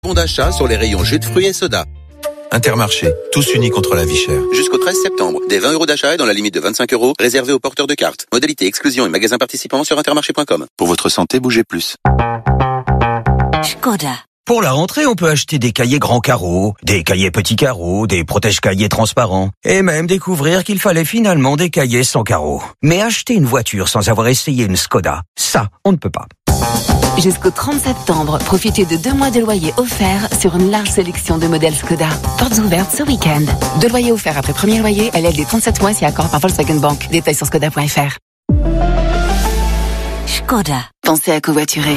Bon d'achat sur les rayons jus de fruits et soda. Intermarché, tous unis contre la vie chère. Jusqu'au 13 septembre, des 20 € d'achat et dans la limite de 25 € réservés aux porteurs de cartes. Modalité, exclusion et magasins participants sur intermarché.com. Pour votre santé, bougez plus. Škoda. Pour la rentrée, on peut acheter des cahiers grands carreaux, des cahiers petits carreaux, des protège-cahiers transparents, et même découvrir qu'il fallait finalement des cahiers sans carreaux. Mais acheter une voiture sans avoir essayé une Škoda, ça, on ne peut pas. Jusqu'au 30 septembre, profitez de 2 mois de loyer offert sur une large sélection de modèles Škoda. Portes ouvertes ce week-end. 2 loyers offerts après premier loyer, à l'aide des 37 mois si accord par Volkswagen Bank. Détails sur škoda.fr. Škoda. Pensez à covoiturer.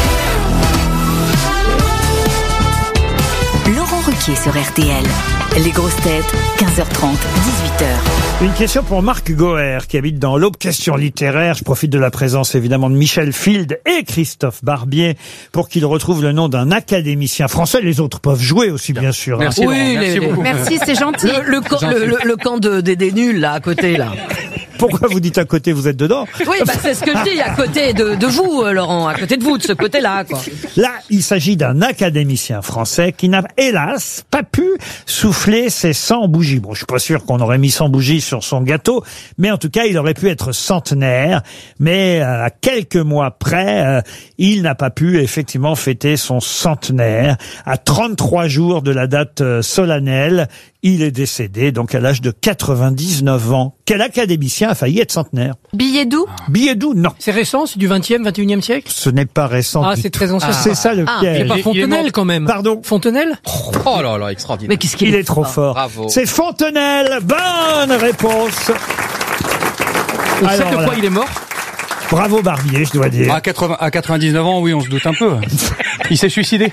Laurent Ruquier sur RTL. Les grosses têtes, 15h30, 18h. Une question pour Marc Goher, qui habite dans l'Aube. Question littéraire. Je profite de la présence, évidemment, de Michel Field et Christophe Barbier pour qu'ils retrouvent le nom d'un académicien français. Les autres peuvent jouer aussi, bien sûr. Merci, hein. oui, merci beaucoup. Merci, c'est gentil. Le camp des nuls, là, à côté, là. Pourquoi vous dites à côté, vous êtes dedans? Oui, c'est ce que je dis, à côté de vous, Laurent, à côté de vous, de ce côté-là, quoi. Là, il s'agit d'un académicien français qui n'a, hélas, pas pu souffler ses 100 bougies. Bon, je suis pas sûr qu'on aurait mis 100 bougies sur son gâteau, mais en tout cas, il aurait pu être centenaire. Mais à quelques mois près, il n'a pas pu effectivement fêter son centenaire. À 33 jours de la date solennelle, il est décédé, donc à l'âge de 99 ans. Quel académicien a failli être centenaire? Billet-Doux? Billet-Doux, non. C'est récent, c'est du 20e, 21e siècle? Ce n'est pas récent. Ah, du c'est tout. très ancien. C'est ça le piège. C'est pas Fontenelle, quand même. Pardon? Fontenelle? Oh là là, extraordinaire. Mais qu'est-ce qu'il Il est trop fort. Bravo. C'est Fontenelle. Bonne réponse. On sait Alors de quoi là. il est mort? Bravo Barbier, je dois dire. À 99 ans, oui, on se doute un peu. Il s'est suicidé.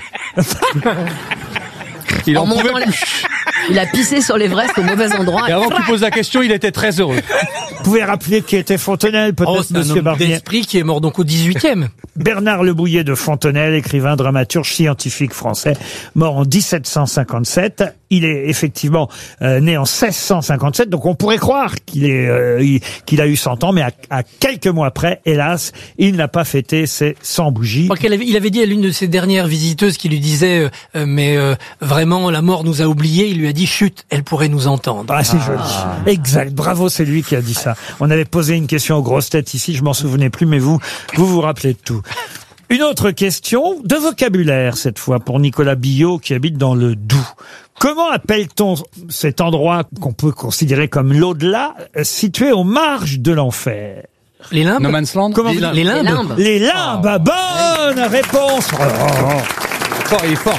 Il en pouvait plus. Il a pissé sur l'Everest au mauvais endroit. Et avant que tu poses la question, il était très heureux. Vous pouvez rappeler qui était Fontenelle, peut-être, C'est un monsieur homme Barbier? d'esprit qui est mort donc au 18e. Bernard Le Bouillet de Fontenelle, écrivain, dramaturge, scientifique français, mort en 1757. Il est effectivement né en 1657, donc on pourrait croire qu'il a eu 100 ans, mais à quelques mois près, hélas, il n'a pas fêté ses 100 bougies. Il avait dit à l'une de ses dernières visiteuses qui lui disait mais vraiment la mort nous a oubliés, il lui a dit chut, elle pourrait nous entendre. Ah, c'est joli. Exact. Bravo, c'est lui qui a dit ça. On avait posé une question aux grosses têtes ici, je m'en souvenais plus, mais vous rappelez de tout. Une autre question de vocabulaire, cette fois, pour Nicolas Billot, qui habite dans le Doubs. Comment appelle-t-on cet endroit qu'on peut considérer comme l'au-delà, situé aux marges de l'enfer? Les limbes? No Man's Land. Comment Les limbes. Les limbes. Bonne réponse. Fort, il est fort.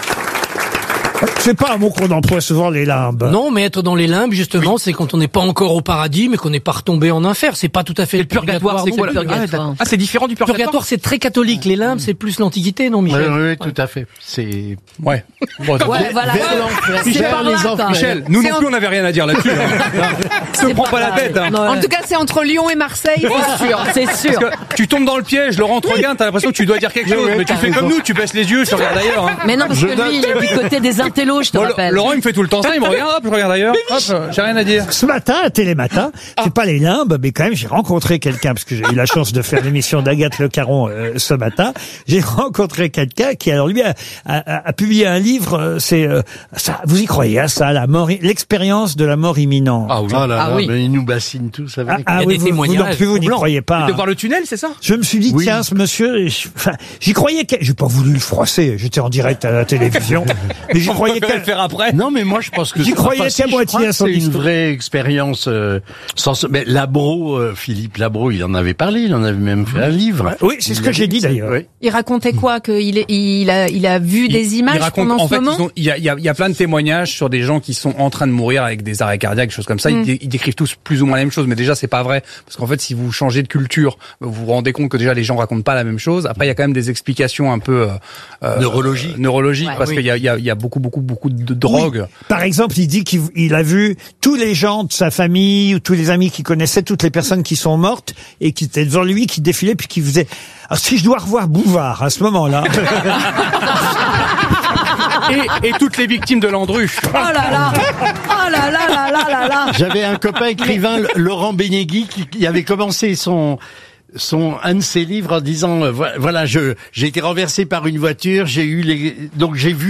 C'est pas un mot qu'on emploie souvent, les limbes. Non, mais être dans les limbes, justement, c'est quand on n'est pas encore au paradis, mais qu'on n'est pas retombé en enfer. C'est pas tout à fait le purgatoire. c'est quoi le non plus. purgatoire? Ah, c'est différent du purgatoire. Purgatoire, c'est très catholique. Les limbes, c'est plus l'Antiquité, non, Michel? Oui, tout à fait. C'est... Ouais. Bon, Ouais, voilà. C'est par là, quoi. Michel, nous non plus, on n'avait rien à dire là-dessus. Ne prends pas la tête. Hein. En tout cas, c'est entre Lyon et Marseille, c'est sûr, c'est sûr. Parce que tu tombes dans le piège, Laurent te regarde, t'as l'impression que tu dois dire quelque chose, mais tu fais comme nous, tu baisses les yeux, tu regardes ailleurs. Hein. Mais non, parce que lui, il est du côté des intellos, je te rappelle. Laurent, il me fait tout le temps ça, il me regarde, hop, je regarde ailleurs, hop, j'ai rien à dire. Ce matin, à Télématin, c'est pas les limbes, mais quand même, j'ai rencontré quelqu'un, parce que j'ai eu la chance de faire l'émission d'Agathe Le Caron ce matin. J'ai rencontré quelqu'un qui, alors lui, a publié un livre, ça, vous y croyez à ça, la mort, l'expérience de la mort imminente. Ah oui. Oh là là, Ah oui. mais ils nous bassinent tous avec. Ah Il y a oui, des vous non témoignages plus, vous n'y troublants. croyez pas. De voir le tunnel, c'est ça? Je me suis dit, Oui. tiens, ce monsieur, j'y croyais, j'ai pas voulu le froisser, j'étais en direct à la télévision, mais j'y croyais On va le faire après. Non, mais moi je pense que J'y croyais qu'à je moitié crois à que son c'est une histoire. vraie expérience. Mais Labro, Philippe Labro, il en avait parlé, il en avait même fait un livre. Oui, c'est ce que j'ai dit d'ailleurs. Oui. Il racontait quoi? Il a vu des images Il raconte, pendant en ce fait, moment? il y a plein de témoignages sur des gens qui sont en train de mourir avec des arrêts cardiaques, des choses comme ça. Ils décrivent tous plus ou moins la même chose, mais déjà c'est pas vrai, parce qu'en fait, si vous changez de culture, vous vous rendez compte que déjà les gens racontent pas la même chose. Après, il y a quand même des explications un peu neurologiques, Ouais. parce qu'il y a beaucoup de drogue. Oui. Par exemple, il dit qu'il a vu tous les gens de sa famille ou tous les amis qu'il connaissait, toutes les personnes qui sont mortes et qui étaient devant lui, qui défilaient puis qui faisaient. Alors, si je dois revoir Bouvard à ce moment-là. Et toutes les victimes de Landru. Oh là là! Oh là là là là là là! J'avais un copain écrivain, Laurent Benegui, qui avait commencé un de ses livres en disant voilà, j'ai été renversé par une voiture, j'ai vu